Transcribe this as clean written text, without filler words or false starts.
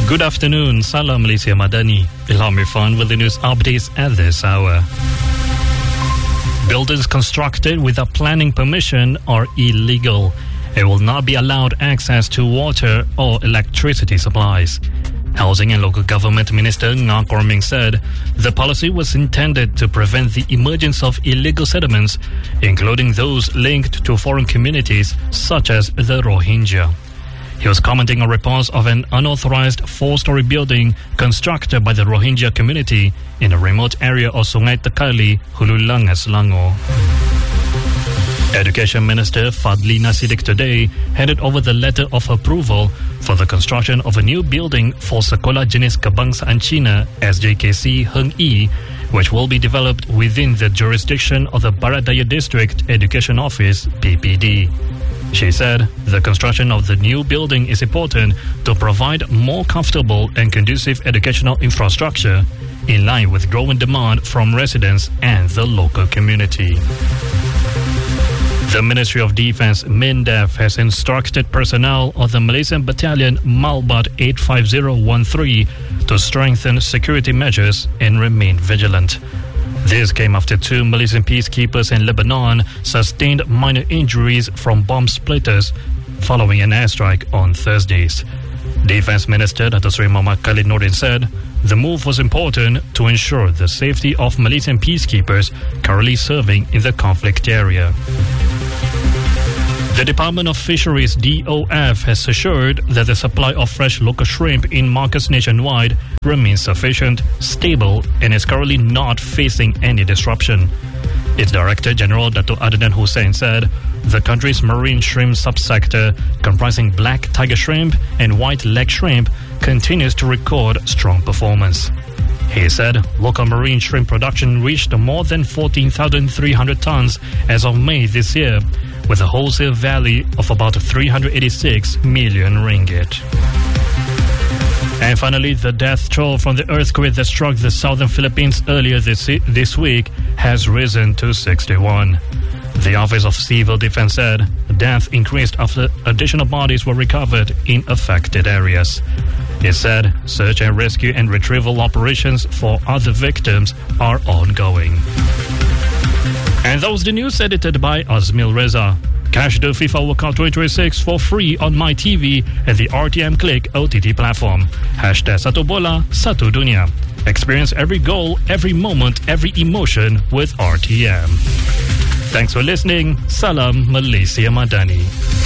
Good afternoon, Salam Malaysia Madani. Ilham Irfan with the news updates at this hour. Buildings constructed without planning permission are illegal. It will not be allowed access to water or electricity supplies. Housing and Local Government Minister Nga Korming said the policy was intended to prevent the emergence of illegal settlements, including those linked to foreign communities such as the Rohingya. He was commenting on reports of an unauthorized 4-story building constructed by the Rohingya community in a remote area of Sungai Tekali, Hulu Langat, Selangor. Education Minister Fadlina Siddiq today handed over the letter of approval for the construction of a new building for Sekolah Jenis Kebangsaan Cina SJKC Heng Yi, which will be developed within the jurisdiction of the Barat Daya District Education Office (PPD). She said the construction of the new building is important to provide more comfortable and conducive educational infrastructure in line with growing demand from residents and the local community. The Ministry of Defence, MINDEF, has instructed personnel of the Malaysian Battalion Malbat 85013 to strengthen security measures and remain vigilant. This came after 2 Malaysian peacekeepers in Lebanon sustained minor injuries from bomb splitters following an airstrike on Thursdays. Defence Minister Dato Seri Muhammad Khalid Nordin said the move was important to ensure the safety of Malaysian peacekeepers currently serving in the conflict area. The Department of Fisheries DOF has assured that the supply of fresh local shrimp in markets nationwide remains sufficient, stable, and is currently not facing any disruption. Its Director General Dato Adnan Hussein said the country's marine shrimp subsector, comprising black tiger shrimp and white leg shrimp, continues to record strong performance. He said local marine shrimp production reached more than 14,300 tons as of May this year, with a wholesale value of about 386 million ringgit. And finally, the death toll from the earthquake that struck the southern Philippines earlier this week has risen to 61. The Office of Civil Defense said death increased after additional bodies were recovered in affected areas. It said search and rescue and retrieval operations for other victims are ongoing. And that was the news edited by Azmil Reza. Catch the FIFA World Cup 2026 for free on MyTV and the RTM Click OTT platform. #Satu Bola, Satu Dunia. Experience every goal, every moment, every emotion with RTM. Thanks for listening. Salam Malaysia Madani.